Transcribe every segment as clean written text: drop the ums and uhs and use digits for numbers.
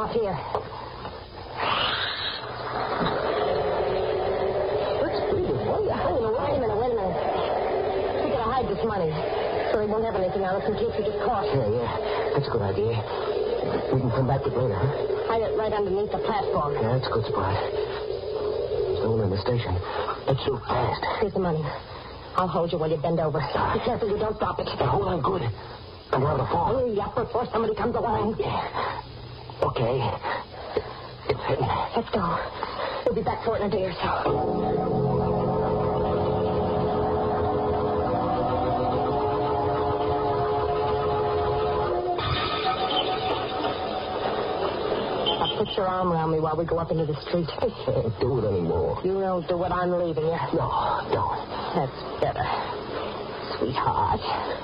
off here. What's breathing? What are you hiding away? Wait a minute. We gotta hide this money so they won't have anything on us in case we get caught. Yeah. That's a good idea. We can come back with later, huh? Hide it right underneath the platform. Yeah, that's a good spot. There's no one in the station. Let's do fast. Here's the money. I'll hold you while you bend over. Be careful you don't drop it. Now, hold on good. I'm going to fall. Hurry up before somebody comes along. Yeah. Okay. It's hidden. Let's go. We'll be back for it in a day or so. Put your arm around me while we go up into the street. I can't do it anymore. You don't do it, I'm leaving you. No, don't. That's better. Sweetheart.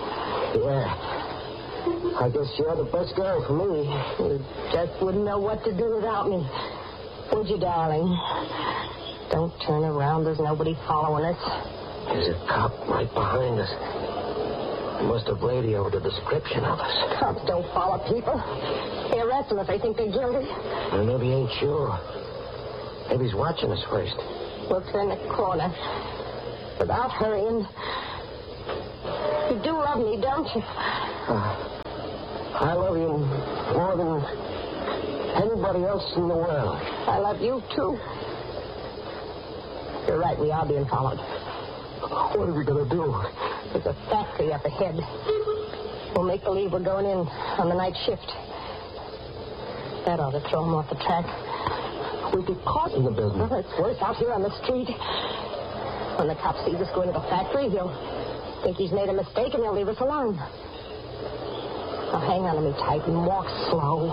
Yeah. I guess you're the best girl for me. You just wouldn't know what to do without me. Would you, darling? Don't turn around. There's nobody following us. There's a cop right behind us. He must have radioed a description of us. Cops don't follow people. They arrest them if they think they're guilty. Well, maybe he ain't sure. Maybe he's watching us first. We'll turn the corner without hurrying. You do love me, don't you? I love you more than anybody else in the world. I love you, too. You're right, we are being followed. What are we going to do? There's a factory up ahead. We'll make believe we're going in on the night shift. That ought to throw them off the track. We get caught in the building. Well, it's worse out here on the street. When the cop sees us going to the factory, he'll think he's made a mistake and he'll leave us alone. Now hang on to me tight and walk slow.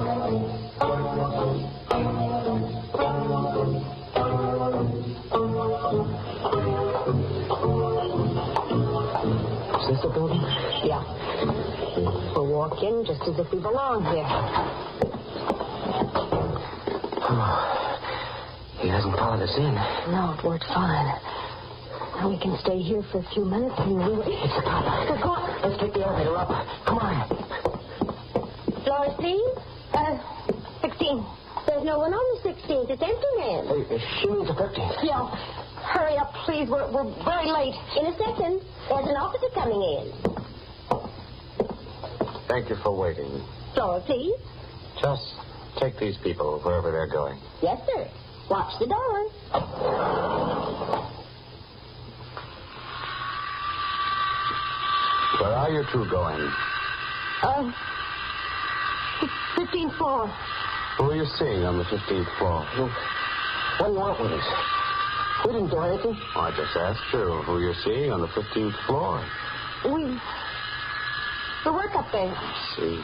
Is this the building? Yeah. We'll walk in just as if we belong here. He hasn't followed us in. No, it worked fine. Now we can stay here for a few minutes and really... It's a cop. Let's take the elevator up. Come on. Floor, please. 16. There's no one on the 16th. It's empty, ma'am. Hey, she means the 15th. Yeah. Hurry up, please. We're very late. In a second. There's an officer coming in. Thank you for waiting. Floor, please. Just take these people wherever they're going. Yes, sir. Watch the door. Where are you two going? 15th floor. Who are you seeing on the 15th floor? What do you want with us? We didn't do anything. Oh, I just asked you who you're seeing on the 15th floor. We work up there. See.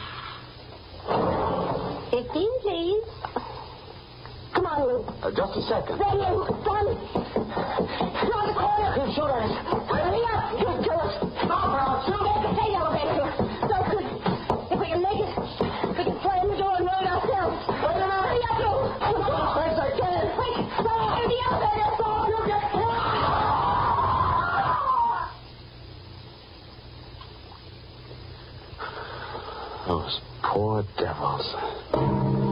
15, please. Come on, Lou. Just a second. There you, son. Around the corner. He'll shoot at us. Hurry up. He'll kill us. Stop, Ralph. Shoot at the state elevator. So good. If we can make it, we can slam the door and run it ourselves. Wait a minute. Hurry up, Lou. Come on, as fast as I can. Quick. Here's the elevator. So you just... Those poor devils.